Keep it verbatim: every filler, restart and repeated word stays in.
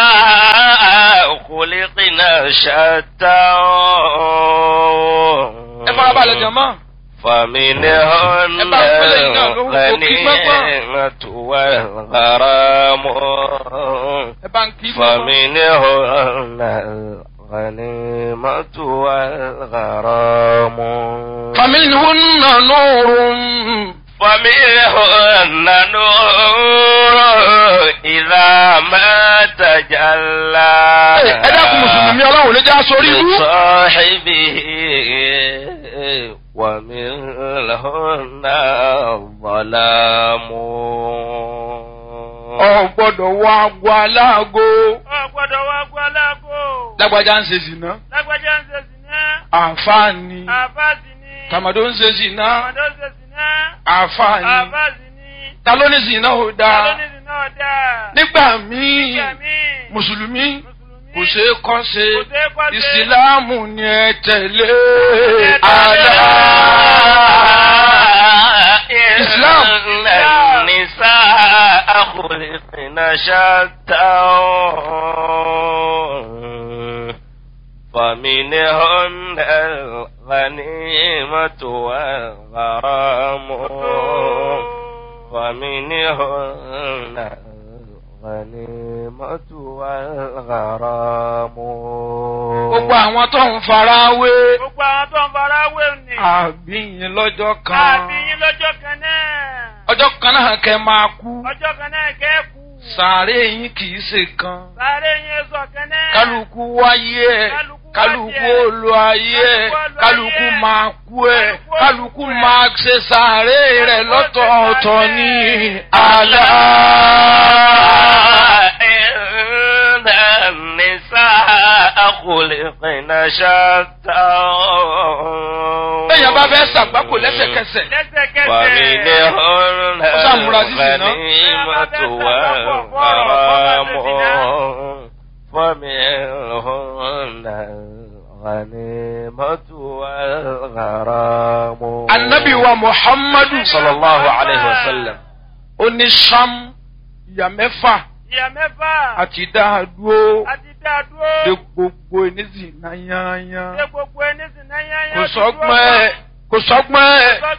النساء خلقنا شتى فمنهن الغنيمة والغرام فمنهن الغنيمة والغرام فمنهن نور فمنهن نور إذا ما تجلى لصاحبه ومنهن الظلام. Ọ̀gbọ́dọ̀ wá agbo aláàgó. Ọ̀gbọ́dọ̀ wá agbo aláàgó. Lágbájá ń ṣe zìnà. Lágbájá ń ṣe zìnà. Àfáàní. Àfáàsì ni. Tàmàdó ń ṣe zìnà. Tàmàdó ń ṣe zìnà. Àfáàní. Àfáàsì ni. Ta ló ní zìnà ò dáa? Ta ló ní zìnà ò dáa? Nígbà míì. Nígbà míì. Mùsùlùmí. Kò ṣe é kọ́ ṣe. Ìsìláàmù ni ẹ tẹ̀lé. Àlá. Islam. النساء خلقنا شتى فمنهن الغنيمة والغرام فمنهن الغنيمة والغرام. Gbogbo àwọn tó ń fara wé. Gbogbo àwọn tó ń fara wé ni. Àbíyín lọ́jọ́ kan. Àbíyín lọ́jọ́ kan náà. Ọjọ́ kan náà kẹ́ máa kú. Ọjọ́ kan náà kẹ́ kú. Sàárè yín kì í ṣe kan. Sàárè yín sọ kan náà. Kálukú wáyé ẹ̀. Kálukú olú ayé ẹ̀. Kálukú máa kú ẹ̀. Kálukú máa ṣe sàárè rẹ̀ lọ́tọ̀ọ̀tọ̀ ní àlá. خلقنا شتى. Bẹ́ẹ̀yàn bá fẹ́ ṣàgbákò lẹ́sẹ̀kẹsẹ̀. فمنهن الغنيمة والغرام فمنهن الغنيمة والغرام. Ànábì wa Muhammadu sallallahu alayhi wa sallam. Ó ní Ṣám ìyá mẹ́fà. Ìyá mẹ́fà. Àti dáadúró. Àti dáadúró. De gbogbo ẹnìsìn náà yányán. De gbogbo ẹnìsìn náà yányán. Kò sọ́gbọ́n ẹ̀. Kò sọ́gbọ́n ẹ̀.